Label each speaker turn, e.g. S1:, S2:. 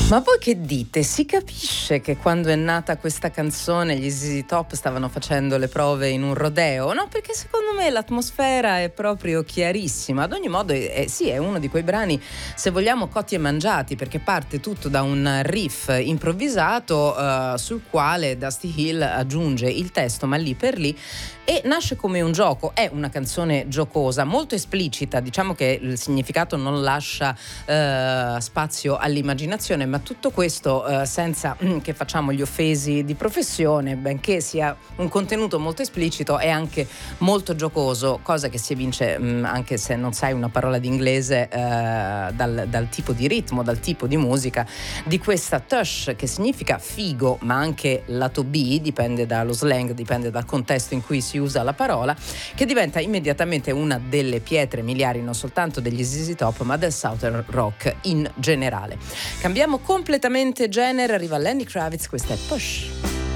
S1: Ma voi che dite? Si capisce che quando è nata questa canzone gli ZZ Top stavano facendo le prove in un rodeo? No, perché secondo me l'atmosfera è proprio chiarissima. Ad ogni modo sì, è uno di quei brani, se vogliamo, cotti e mangiati, perché parte tutto da un riff improvvisato sul quale Dusty Hill aggiunge il testo, ma lì per lì, e nasce come un gioco. È una canzone giocosa, molto esplicita, diciamo che il significato non lascia spazio all'immaginazione, ma tutto questo senza che facciamo gli offesi di professione, benché sia un contenuto molto esplicito, è anche molto giocoso, cosa che si evince anche se non sai una parola di inglese dal tipo di ritmo, dal tipo di musica di questa tush, che significa figo, ma anche lato B, dipende dallo slang, dipende dal contesto in cui si usa la parola, che diventa immediatamente una delle pietre miliari non soltanto degli ZZ Top ma del Southern Rock in generale. Cambiamo completamente genere, arriva Lenny Kravitz, questa è Push.